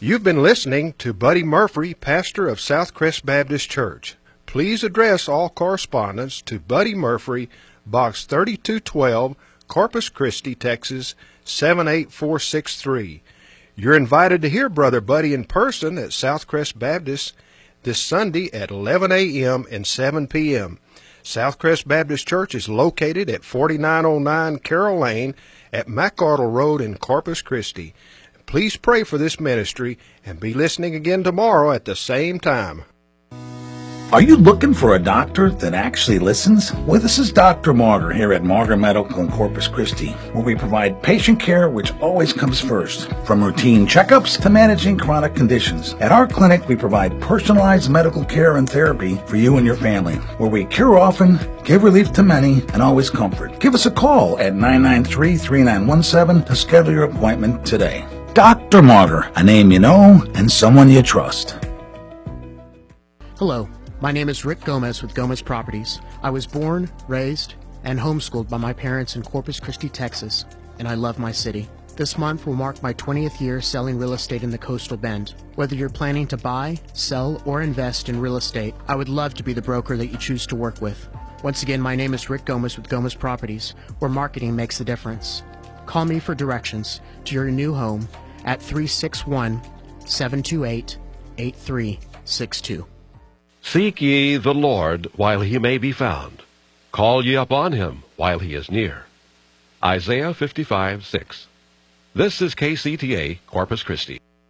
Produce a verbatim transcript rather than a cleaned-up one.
You've been listening to Buddy Murphy, pastor of Southcrest Baptist Church. Please address all correspondence to Buddy Murphy, Box thirty-two twelve, Corpus Christi, Texas, seven eight four six three. You're invited to hear Brother Buddy in person at Southcrest Baptist this Sunday at eleven a.m. and seven p.m. Southcrest Baptist Church is located at forty-nine oh nine Carroll Lane at McArdle Road in Corpus Christi. Please pray for this ministry and be listening again tomorrow at the same time. Are you looking for a doctor that actually listens? Well, this is Doctor Martyr here at Martyr Medical in Corpus Christi, where we provide patient care which always comes first, from routine checkups to managing chronic conditions. At our clinic, we provide personalized medical care and therapy for you and your family, where we cure often, give relief to many, and always comfort. Give us a call at nine nine three, three nine one seven to schedule your appointment today. Doctor Martyr, a name you know and someone you trust. Hello. My name is Rick Gomez with Gomez Properties. I was born, raised, and homeschooled by my parents in Corpus Christi, Texas, and I love my city. This month will mark my twentieth year selling real estate in the Coastal Bend. Whether you're planning to buy, sell, or invest in real estate, I would love to be the broker that you choose to work with. Once again, my name is Rick Gomez with Gomez Properties, where marketing makes a difference. Call me for directions to your new home at three six one, seven two eight, eight three six two. Seek ye the Lord while he may be found. Call ye upon him while he is near. Isaiah fifty-five, six. This is K C T A, Corpus Christi.